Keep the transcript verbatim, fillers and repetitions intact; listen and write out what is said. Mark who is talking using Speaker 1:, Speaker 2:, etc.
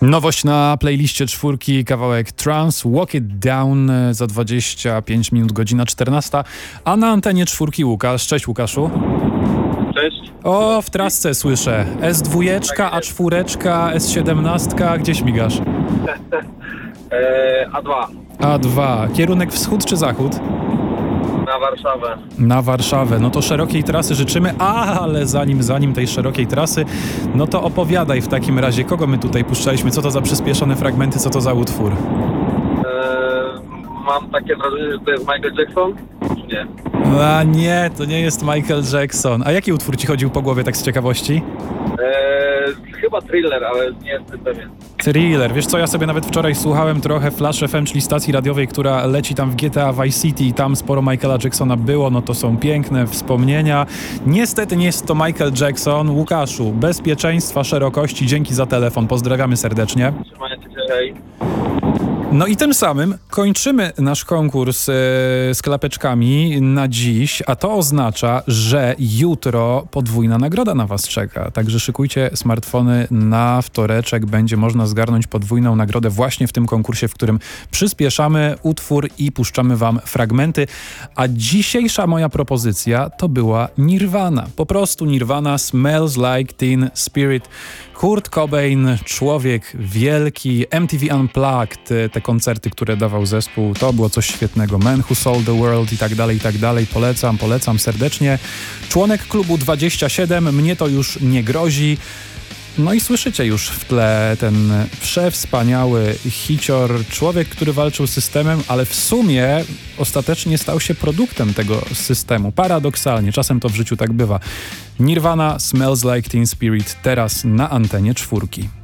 Speaker 1: Nowość na playliście czwórki, kawałek Trance, Walk It Down za dwadzieścia pięć minut, godzina czternasta, a na antenie czwórki Łukasz. Cześć Łukaszu.
Speaker 2: Cześć.
Speaker 1: O, w trasce słyszę. S dwa, A cztery, S siedemnaście, gdzie śmigasz?
Speaker 2: e, A dwa.
Speaker 1: A dwa. Kierunek wschód czy zachód?
Speaker 2: Na Warszawę.
Speaker 1: Na Warszawę. No to szerokiej trasy życzymy, ale zanim, zanim tej szerokiej trasy, no to opowiadaj w takim razie, kogo my tutaj puszczaliśmy, co to za przyspieszone fragmenty, co to za utwór?
Speaker 2: E, mam takie wrażenie, że to jest Michael Jackson, czy nie?
Speaker 1: A nie, to nie jest Michael Jackson. A jaki utwór ci chodził po głowie, tak z ciekawości?
Speaker 2: E, chyba Thriller, ale nie jestem pewien.
Speaker 1: Thriller. Wiesz co, ja sobie nawet wczoraj słuchałem trochę Flash F M, czyli stacji radiowej, która leci tam w G T A Vice City i tam sporo Michaela Jacksona było, no to są piękne wspomnienia. Niestety nie jest to Michael Jackson. Łukaszu, bezpieczeństwa, szerokości, dzięki za telefon, pozdrawiamy serdecznie.
Speaker 2: Trzymajcie się, hej.
Speaker 1: No i tym samym kończymy nasz konkurs e, z klapeczkami na dziś, a to oznacza, że jutro podwójna nagroda na was czeka. Także szykujcie smartfony, na wtoreczek będzie można zgarnąć podwójną nagrodę właśnie w tym konkursie, w którym przyspieszamy utwór i puszczamy wam fragmenty. A dzisiejsza moja propozycja to była Nirvana. Po prostu Nirvana, Smells Like Teen Spirit. Kurt Cobain, człowiek wielki, M T V Unplugged, te koncerty, które dawał zespół, to było coś świetnego. Man Who Sold the World i tak dalej, i tak dalej. Polecam, polecam serdecznie. Członek klubu dwadzieścia siedem, mnie to już nie grozi. No i słyszycie już w tle ten przewspaniały hicior, człowiek, który walczył z systemem, ale w sumie ostatecznie stał się produktem tego systemu. Paradoksalnie, czasem to w życiu tak bywa. Nirvana, Smells Like Teen Spirit, teraz na antenie czwórki.